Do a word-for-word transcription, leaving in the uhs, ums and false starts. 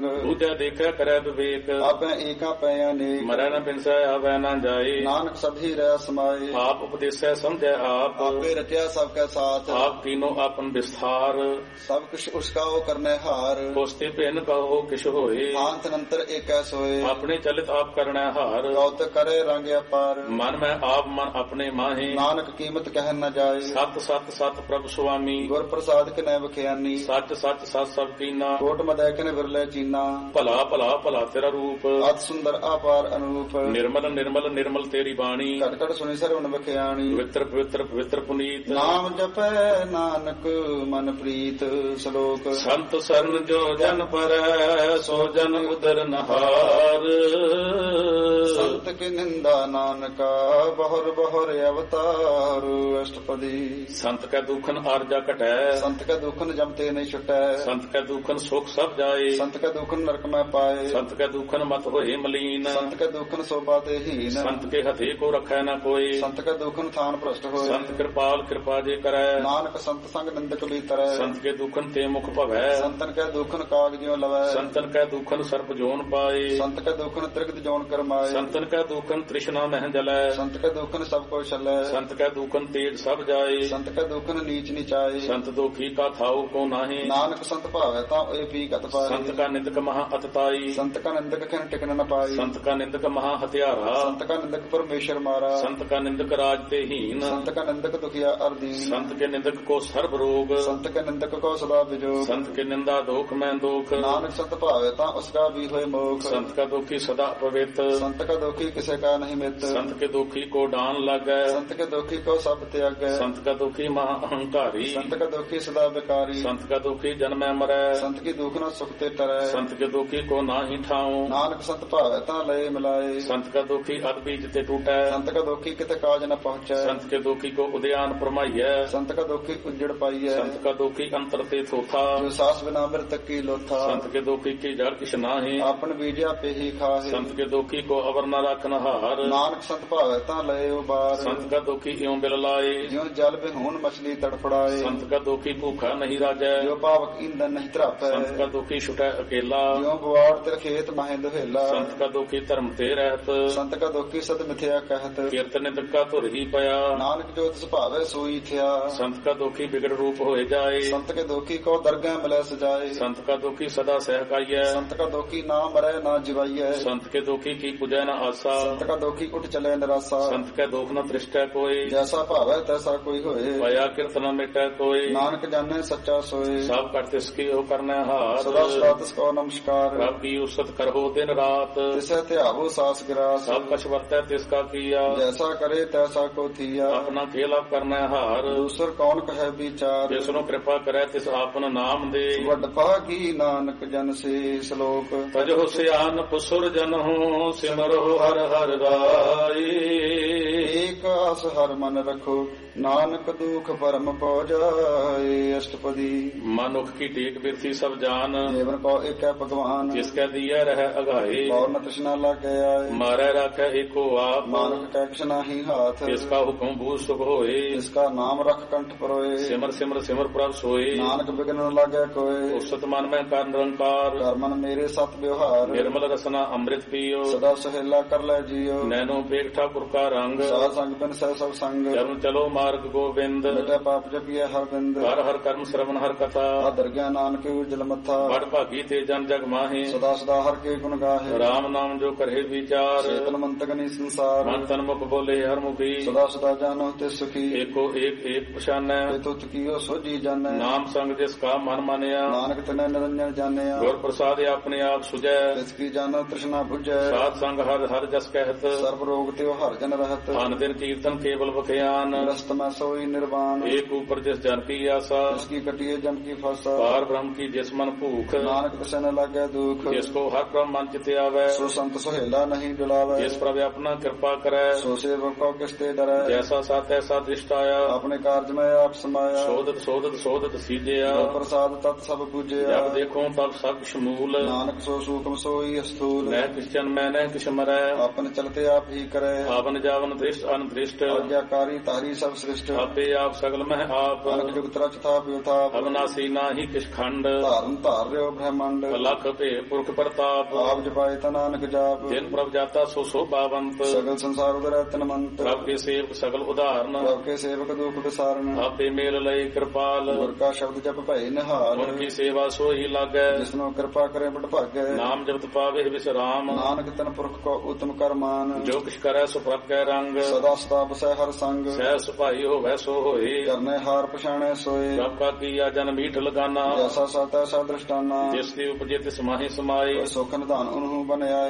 ਦੂਜਾ ਦੇਖਿਆ ਕਰੈ ਵਿਵੇਕ। ਆਪੈ ਏਕਾ ਪੈ ਅਨੇਕ। ਮਰੈ ਨ ਬਿਨਸੈ ਆਵੈ ਨ ਜਾਏ। ਨਾਨਕ ਸਭੀ ਰਹਿ ਸਮਾਏ। ਆਪ ਉਪਦੇਸੈ ਸਮਝੈ ਆਪ। ਆਪੇ ਰਚਿਆ ਸਭ ਕੈ ਸਾਥ। ਆਪ ਕੀਨੋ ਆਪਨ ਵਿਸਥਾਰ। ਸਭ ਕੁਛ ਉਸਕਾ ਉਹ ਕਰਨੈ ਹਾਰ। ਪੁਸਤੇ ਭਿੰਨ ਕਹੋ ਕਿਛ ਹੋਏ। ਆਂਤ ਨੰਤਰ ਏਕੈ ਸੋਏ। ਆਪਣੇ ਚਲਿਤ ਆਪ ਕਰਣੈ ਹਾਰ। ਕੌਤਕ ਕਰੇ ਰੰਗ ਅਪਾਰ। ਮਨ ਮੈਂ ਆਪ ਮਨ ਆਪਣੇ ਮਾਹੇ। ਨਾਨਕ ਕੀਮਤ ਕਹਿ ਨ ਜਾਏ। ਸਤ ਸਤ ਸਤ ਪ੍ਰਭ ਸੁਆਮੀ। ਗੁਰ ਪ੍ਰਸਾਦ ਕਿਨੈ ਬਖਿਆਨੀ। ਸੱਚ ਸੱਚ ਸਤ ਸਭ ਕੀਨਾ। ਕੋਟ ਮਦੈ ਕਿਨ ਵਿਰਲੇ ਚੀਨਾ। ਭਲਾ ਭਲਾ ਭਲਾ ਤੇਰਾ ਰੂਪ। ਅਤ ਸੁੰਦਰ ਆਪਾਰ ਅਨੂਪ। ਨਿਰਮਲ ਨਿਰਮਲ ਨਿਰਮਲ ਤੇਰੀ ਬਾਣੀ। ਘਟ ਘਟ ਸੁਣੀ ਸਰਵਨ ਬਖਿਆਣੀ। ਪਵਿੱਤਰ ਪਵਿੱਤਰ ਪਵਿੱਤਰ ਪੁਨੀਤ। ਨਾਮ ਜਪੈ ਨਾਨਕ ਮਨ ਪ੍ਰੀਤ। ਸ਼ਲੋਕ। ਸੰਤ ਸਰਨ ਜੋ ਜਨ ਪਰੈ ਸੋ ਜਨ ਉਦਰ ਨਹਾਰ। ਸੰਤ ਕੀ ਨਿੰਦਾ ਨਾਨਕਾ ਬਹੁਰ ਬਹੁਰ ਅਵਤਾਰ। ਅਸ਼ਟਪਦੀ। ਸੰਤ ਕੈ ਦੁਖਨ ਆਰਜਾ ਘਟੈ। ਸੰਤ ਕੈ ਦੁਖਨ ਜਮ ਤੇ ਨਹੀਂ ਛੁਟੈ। ਸੰਤ ਕੈ ਦੁਖਨ ਸੁਖ ਸਭ ਜਾਏ। ਸੰਤ ਕੈ ਦੁਖਨ ਨਰਕ ਮੈਂ ਪਾਏ। ਸੰਤ ਕੈ ਦੁਖਨ ਮਤ ਹੋਏ ਮਲੀਨ। ਸੰਤ ਕੈ ਦੁਖਨ ਸੋਭਾ ਤੇ ਹੀਨ। ਸੰਤ ਕੇ ਹਥੇ ਕੋ ਰਖੈ ਨ ਕੋਈ। ਸੰਤ ਕੈ ਦੁਖਨ ਥਾਨ ਭ੍ਰਸ਼ਟ ਹੋਏ। ਸੰਤ ਕਿਰਪਾਲ ਕਿਰਪਾ ਜੇ ਕਰੈ। ਨਾਨਕ ਸੰਤ ਸੰਗ ਨਿੰਦਕ ਬੀਤਰੈ। ਸੰਤ ਕੇ ਦੁਖਨ ਤੇ ਮੁਖ ਭਵੈ। ਸੰਤਨ ਕੈ ਦੁਖਨ ਕਾਗ ਜਿਉ ਲਵੈ। ਸੰਤਨ ਕੈ ਦੁਖਨ ਸਰਪ ਜੋਨ ਪਾਏ। ਸੰਤ ਕੈ ਦੁਖਨ ਤ੍ਰਿਗਤ ਜੋਨ ਕਰਮਾਏ। ਸੰਤਨ ਕੈ ਦੁਖਨ ਤ੍ਰਿਸ਼ਨਾ ਮਹਿ ਜਲੈ। ਸੰਤ ਕੈ ਦੁਖਨ ਸਭ ਕੋ ਛਲੈ। ਸੰਤ ਕੈ ਦੁਖਨ ਤੇਜ ਸਭ ਜਾਏ। ਸੰਤ ਕੈ ਦੁਖਨ ਨੀਚ ਨਿਚਾਏ। ਸੰਤ ਦੋਖੀ ਕਾ ਥਾਉ ਕੋ ਨਾਹੀ। ਨਾਨਕ ਸੰਤ ਭਾਵੈ ਤਾਂ ਏ ਪੀ ਗਤ ਪਾਏ। ਸੰਤ ਕਾ ਨਿੰਦਕ ਮਹਾ ਅਤਤਾਈ। ਸੰਤ ਕਾ ਨਿੰਦਕ ਖਿਨ ਟਿਕਨ ਨ ਪਾਈ। ਸੰਤ ਕਾ ਨਿੰਦਕ ਮਹਾ ਹਥਿਆਰਾ। ਸੰਤ ਕਾ ਨਿੰਦਕ ਪਰਮੇਸ਼ਰ ਮਾਰਾ। ਸੰਤ ਕਾ ਨਿੰਦਕ ਰਾਜ ਤੇ ਹੀਨ। ਸੰਤ ਕਾ ਨਿੰਦਕ ਦੁਖੀਆ ਅਰਦੀਨ। ਸੰਤ ਕੇ ਨਿੰਦਕ ਕੋ ਸਰਬ ਰੋਗ। ਸੰਤ ਕੇ ਨਿੰਦਕ ਕੋ ਸਦਾ ਵਿਜੋਗ। ਸੰਤ ਕੇ ਨਿੰਦਾ ਦੋਖ ਮੈਂ ਦੋਖ। ਨਾਨਕ ਸੰਤ ਭਾਵੈ ਤਾਂ ਉਸਕਾ ਵੀ ਹੋਏ ਮੋਖ। ਸੰਤ ਕਾ ਦੁਖੀ ਸਦਾ ਪਵਿੱਤ। ਸੰਤ ਕਾ ਦੁਖੀ ਕਿਸੇ ਕਾ ਨਹੀਂ ਮਿਤ। ਸੰਤ ਕੇ ਦੁਖੀ ਕੋ ਡਾਨ ਲਾਗੈ। ਸੰਤ ਕੇ ਦੁਖੀ ਕੋ ਸਭ ਤਿਆਗੈ। ਸੰਤ ਕਾ ਦੁਖੀ ਮਹਾ ਅਹੰਕਾਰੀ। ਸੰਤ ਕਾ ਦੁਖੀ ਸਦਾ ਵਿਕਾਰੀ। ਸੰਤ ਕਾ ਦੁਖੀ ਜਨਮੈ ਮਰੈ। ਸੰਤ ਕੀ ਦੁਖ ਨ ਸੁਖ ਤੇ ਟਰੈ। ਸੰਤ ਕੇ ਦੁਖੀ ਕੋ ਨਾਹੀ ਠਾਉ। ਨਾਨਕ ਸੰਤ ਭਾਵੈ ਤਾਂ ਲਏ ਮਿਲਾਏ। ਸੰਤ ਕਾ ਦੁਖੀ ਅਦ ਬੀਜ ਤੇ ਟੂਟੈ। ਸੰਤ ਕਾ ਦੁਖੀ ਕਿਤੇ ਕਾਜ ਨ ਪਹੁੰਚੈ। ਸੰਤ ਕੇ ਦੁਖੀ ਕੋ ਉਦਿਆਨ ਪਰਮਾਈਐ। ਸੰਤ ਕਾ ਦੁਖੀ ਉਜੜ ਪਾਈਐ। ਸੰਤ ਕਾ ਦੁਖੀ ਅੰਤਰ ਤੇ ਥੋਥਾ। ਜੋ ਸਾਸ ਬਿਨਾ ਮਿਰਤਕ ਕੀ ਲੋਥਾ। ਸੰਤ ਕੇ ਦੁਖੀ ਕੀ ਜੜ ਕਿਛ ਨਾਹੀ। ਆਪਨ ਬੀਜਿਆ ਪੇਹੀ ਖਾਹੇ। ਸੰਤ ਕੇ ਦੁਖੀ ਕੋ ਅਵਰ ਨ ਰਖਨ ਹਾਰ। ਨਾਨਕ ਸੰਤ ਭਾਵੈ ਤਾਂ ਲਏ ਉਬਾਰ। ਸੰਤ ਕਾ ਦੁਖੀ ਇਉ ਬਿਲ ਲਾਏ। ਜਿਉ ਜਲ ਬਿਹੂਨ ਮਛਲੀ ਤੜਫੜਾਏ। ਸੰਤ ਕਾ ਦੁਖੀ ਭੂਖਾ ਨਹੀਂ ਰਾਜੈ। ਜੋ ਪਾਵਕ ਇੰਦਨ ਨਹੀਂ ਧਰਾਪੈ। ਸੰਤ ਕਾ ਦੁਖੀ ਛੁਟੈ ਅਕੇਲਾ। ਜਿਉ ਬਵਾੜ ਤੇ ਖੇਤ ਮਾਹੇ ਦੁਹੇਲਾ। ਸੰਤ ਕਾ ਦੁਖੀ ਧਰਮ ਤੇ ਰਹਿਤ। ਸੰਤ ਕਾ ਦੁਖੀ ਸਤ ਮਿਥਿਆ ਕਹਿਤ। ਕੀਰਤਨ ਨਿੰਦਕ ਕਾ ਧੁਰ ਹੀ ਪਿਆ। ਨਾਨਕ ਜੋ ਤਿਸ ਭਾਵੈ ਸੋਈ ਥਿਆ। ਸੰਤ ਕਾ ਦੁਖੀ ਬਿਗੜ ਰੂਪ ਹੋਏ ਜਾਏ। ਸੰਤ ਕੇ ਦੁਖੀ ਕੋ ਦਰਗਹਿ ਮਿਲੈ ਸਜਾਏ। ਸੰਤ ਕਾ ਦੁਖੀ ਸਦਾ ਸਹਿਕਾਈਐ। ਸੰਤ ਕਾ ਦੁਖੀ ਨਾ ਮਰੈ ਨਾ ਜਿਵਾਈਐ। ਸੰਤ ਕੇ ਦੁਖੀ ਕੀ ਪੁਜੈ ਨ ਆਸਾ। ਸੰਤ ਕਾ ਦੁਖੀ ਉਠ ਚਲੇ ਨਿਰਾਸਾ। ਸੰਤ ਕੈ ਦੁਖ ਨ ਤ੍ਰਿਸ਼ਟੈ ਕੋਈ। ਜੈਸਾ ਭਾਵੈ ਤੈਸਾ ਕੋਈ ਹੋਏ। ਪਾਇਆ ਕਿਰਤ ਨ ਮਿਟੈ ਕੋਈ। ਨਾਨਕ ਜਾਣੈ ਸੱਚਾ ਸੋਏ। ਸਭ ਕਰ ਤਿਸ ਕੀ ਉਹ ਕਰਨੈ ਹਾਰ। ਸਦਾ ਸਦਾ ਤਿਸ ਕੋ ਨਮਸਕਾਰ। ਪ੍ਰਭ ਕੀ ਉਸਤ ਕਰਹੁ ਦਿਨ ਰਾਤ। ਤਿਸੈ ਧਿਆਵੋ ਸਾਸ ਗਿਰਾਸ। ਸਭ ਕਛ ਵਰਤੈ ਤਿਸ ਕਾ ਕੀਆ। ਜੈਸਾ ਕਰੇ ਤੈਸਾ ਕੋ ਥੀਆ। ਆਪਣਾ ਖੇਲ ਆਪ ਕਰਨੈ ਹਾਰ। ਦੂਸਰ ਕੌਣ ਕਹੈ ਵਿਚਾਰ। ਜਿਸ ਨੂੰ ਕਿਰਪਾ ਕਰੈ ਤਿਸ ਆਪਨ ਨਾਮ ਦੇ। ਵੱਡ ਭਾਗੀ ਨਾਨਕ ਜਨ ਸੇ। ਸ਼ਲੋਕ। ਤਜਹੁ ਸਿਆਨਪ ਸੁਰ ਜਨਹੁ ਸਿਮਰਹੁ ਹਰਿ ਹਰਿ ਰਾਈ। ਏਕ ਆਸ ਹਰ ਮਨ ਰਖੋ ਨਾਨਕ ਦੁਖ ਪਰਮ ਪਉ ਜਾਏ। ਅਸ਼ਟਪਦੀ। ਮਨੁਖ ਕੀ ਟੇਕ ਬਿਰਥੀ ਸਭ ਜਾਨ। ਜੀਵਨ ਕੋ ਏਕੈ ਭਗਵਾਨ। ਜਿਸ ਕੈ ਦੀਐ ਰਹਿ ਅਗਾਏ। ਔਰ ਨ ਤ੍ਰਿਸ਼ਨਾ ਲਾਗੈ ਆਏ। ਮਾਰੈ ਰਾਖੈ ਏਕੋ ਆਪ। ਨਾਨਕ ਕੈ ਕਿਛ ਨਾਹੀ ਹਾਥ। ਜਿਸ ਕਾ ਹੁਕਮ ਬੂਝ ਸੁਖ ਹੋਏ। ਜਿਸ ਕਾ ਨਾਮ ਰਖ ਕੰਠ ਪਰੋਏ। ਸਿਮਰ ਸਿਮਰ ਸਿਮਰ ਪ੍ਰਭ ਸੋਏ। ਨਾਨਕ ਬਿਗਨ ਨ ਲਾਗੈ ਕੋਏ। ਉਸਤ ਮਨ ਮੈਂ ਕਰ ਨਿਰੰਕਾਰ। ਕਰ ਮਨ ਮੇਰੇ ਸਤ ਵਿਵਹਾਰ। ਨਿਰਮਲ ਰਸਨਾ ਅੰਮ੍ਰਿਤ ਪੀਓ। ਸਦਾ ਸਹੇਲਾ ਕਰ ਲੈ ਜੀਓ। ਨੈਨੋ ਵੇਖ ਠਾਕੁਰ ਕਾ ਰੰਗ। ਸਾਧ ਸੰਗ ਬਿਨ ਸਹਿ ਸਭ ਸੰਗ। ਚਰਨ ਚਲੋ ਮਾਰਗ ਗੋਬਿੰਦ। ਮਿਟੈ ਪਾਪ ਜਪੀਐ ਹਰ ਬਿੰਦ। ਹਰ ਹਰ ਕਰਮ ਸ਼ਰਵਨ ਹਰ ਕਥਾ। ਆਦਰ ਗਿਆਨ ਨਾਨਕ ਉਜਲ ਮੱਥਾ। ਬੜ ਭਾਗੀ ਤੇ ਜਨ ਜਗ ਮਾਹੇ। ਸਦਾ ਸਦਾ ਹਰ ਕੇ ਗੁਣ ਗਾਹੇ। ਰਾਮ ਨਾਮ ਜੋ ਕਰੇ ਵਿਚਾਰ। ਚੇਤਨ ਮੰਤਕ ਨੀ ਸੰਸਾਰ। ਮਨ ਤਨ ਮੁਖ ਬੋਲੇ ਹਰ ਮੁਖੀ। ਸਦਾ ਸਦਾ ਜਾਨੋ ਤੇ ਸੁਖੀ। ਏਕੋ ਏਕ ਏਕ ਪਛਾਨੈ। ਤੇ ਤੁਤ ਕੀਓ ਸੋਜੀ ਜਾਣੈ। ਨਾਮ ਸੰਗ ਜਿਸ ਕਾ ਮਨ ਮਾਨਿਆ। ਨਾਨਕ ਤਿਨੈ ਨਿਰੰਜਨ ਜਾਣਿਆ। ਗੁਰ ਪ੍ਰਸਾਦਿ ਆਪਣੇ ਆਪ ਸੁਝੈ। ਤਿਸ ਕੀ ਜਾਣੋ ਤ੍ਰਿਸ਼ਨਾ ਬੁਝੈ। ਸਾਧ ਸੰਗ ਹਰ ਹਰ ਜਸ ਕਹਿਤ। ਸਰਬ ਰੋਗ ਤੇ ਹਰ ਜਨ ਰਹਤ। ਅਨ ਦਿਨ ਕੀਰਤਨ ਕੇਵਲ ਬਖਿਆਨ। ਰਸਤ ਮੈਂ ਸੋਈ ਨਿਰਵਾਨ। ਏਕ ਉਪਰ ਜਿਸ ਜਨ ਕੀ ਆਸਾ। ਜਿਸ ਕੀ ਕਟਿਏ ਜਮ ਕੀ ਫਾਸਾ। ਪਾਰ ਬ੍ਰਹਮ ਕੀ ਜਿਸ ਮਨ ਭੂਖ। ਨਾਨਕ ਤਿਸੈ ਨ ਲਾਗੈ ਦੁਖ। ਜਿਸ ਕੋ ਹਰ ਬ੍ਰਹਮ ਮਨ ਚਿਤ ਆਵੈ। ਸੋ ਸੰਤ ਸੁਹੇਲਾ ਨਹੀਂ ਡੁਲਾਵੈ। ਜਿਸ ਪ੍ਰਭ ਆਪਣਾ ਕਿਰਪਾ ਕਰੈ। ਸੋ ਸੇਵਕ ਕੋ ਕਿਸ ਤੇ ਡਰੈ। ਜੈਸਾ ਸਤ ਐਸਾ ਦ੍ਰਿਸ਼ਟ ਆਇਆ। ਆਪਣੇ ਕਾਰਜ ਮੈਂ ਆਪ ਸਮਾਇਆ। ਸੋਧਤ ਸੋਧਤ ਸੋਧਤ ਸੀਜਿਆ। ਗੁਰ ਪ੍ਰਸਾਦ ਤਤ ਸਭ ਪੂਜਿਆ। ਜਬ ਦੇਖੋ ਤਬ ਸਭ ਸ਼ਮੂਲ। ਨਾਨਕ ਸੋ ਸੂਖਮ ਸੋਈ ਅਸਥੂਲ। ਨਹਿ ਕਿਛ ਜਨ ਮੈਂ ਨਹਿ ਕਿਛ ਮਰੈ। ਆਪਨ ਚਲਤੇ ਆਪ ਹੀ ਕਰੈ। ਆਵਨ ਜਾਵਨ ਦ੍ਰਿਸ਼ਟ ਅਨਦ੍ਰਿਸ਼ਟ। ਆਗਿਆਕਾਰੀ ਤਾਰੀ ਸਭ ਸ੍ਰਿਸ਼ਟ। ਆਪੇ ਆਪ ਸਗਲ ਮਹਿ ਆਪ। ਅਨਕ ਜੁਗਤ ਰਚ ਥਾਪ ਯਥਾਪ। ਅਵਨਾਸੀ ਨਾਹੀ ਕਿਛ ਖੰਡ। ਧਾਰਨ ਧਾਰ ਰਿਓ ਬ੍ਰਹਮੰਡ। ਲਖ ਭੇ ਪੁਰਖ ਪ੍ਰਤਾਪ ਆਪ ਜਪਾਏ ਤਾ ਨਾਨਕ ਜਾਪ ਜਿਨ ਪ੍ਰਭ ਜਾਤਾ ਸੋ ਸੋਭਾਵੰਤ ਸਗਲ ਸੰਸਾਰ ਉਦਰੈ ਤਨਮੰਤ ਪ੍ਰਭ ਕੇ ਸੇਵਕ ਸਗਲ ਉਦਾਹਰਨ ਪ੍ਰਭ ਕੇ ਸੇਵਕ ਦੁਖ ਵਿਸਾਰਨ ਆਪੇ ਮੇਲ ਲਈ ਕਿਰਪਾਲ ਗੁਰ ਕਾ ਸ਼ਬਦ ਜਪ ਭਏ ਨਿਹਾਲ ਗੁਣ ਕੀ ਸੇਵਾ ਸੋਈ ਲਾਗੈ ਜਿਸਨੂੰ ਕਿਰਪਾ ਕਰੇ ਬੜ ਭਾਗੈ ਨਾਮ ਜਪਤ ਪਾਵੇ ਵਿਸਰਾਮ ਨਾਨਕ ਤਨ ਪੁਰਖ ਕੋ ਉਤਮ ਕਰਮਾਨ ਜੋ ਕਿਛ ਕਰੈ ਸੋ ਪ੍ਰਭ ਕੈ ਰੰਗ ਸਦਾ ਸਦਾ ਬਸੈ ਹਰ ਸੰਗ ਸਹਿ ਸੁਭਾਈ ਹੋਵੈ ਸੋ ਹੋਏ ਕਰਨੇ ਹਾਰ ਪਛਾਣੈ ਸੋਏ ਪ੍ਰਭ ਕਾ ਕੀਆ ਜਨ ਮੀਠ ਲਗਾਨਾ ਜੈਸਾ ਸਤੈ ਸਾ ਦ੍ਰਿਸ਼ਟਾਨਾ ਜਿਸ ਦੀ ਉਪਜੇ ਤਿਸ ਮਾਹੀ ਸਮਾਏ ਸੁਖ ਨਿਧਾਨ ਉਹਨੂੰ ਬਨਿਆ